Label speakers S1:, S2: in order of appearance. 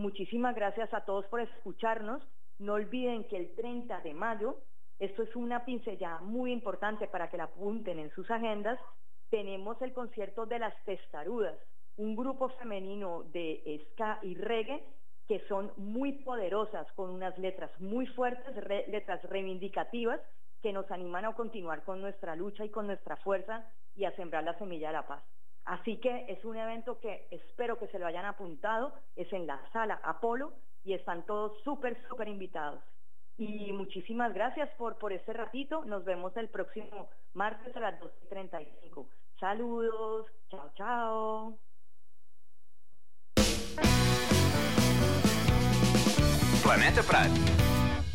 S1: Muchísimas gracias a todos por escucharnos. No olviden que el 30 de mayo, esto es una pincelada muy importante para que la apunten en sus agendas, tenemos el concierto de Las Testarudas, un grupo femenino de ska y reggae que son muy poderosas, con unas letras muy fuertes, letras reivindicativas, que nos animan a continuar con nuestra lucha y con nuestra fuerza y a sembrar la semilla de la paz. Así que es un evento que espero que se lo hayan apuntado, es en la sala Apolo y están todos súper invitados. Y muchísimas gracias por este ratito, nos vemos el próximo martes a las 12:35. Saludos, chao, chao.
S2: Planeta Prat.